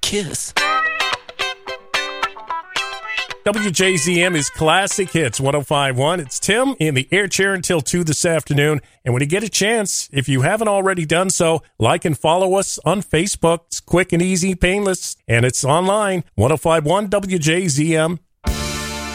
kiss. WJZM is Classic Hits 105.1. It's Tim in the air chair until 2 this afternoon. And when you get a chance, if you haven't already done so, like and follow us on Facebook. It's quick and easy, painless, and it's online, 105.1wjzm.com.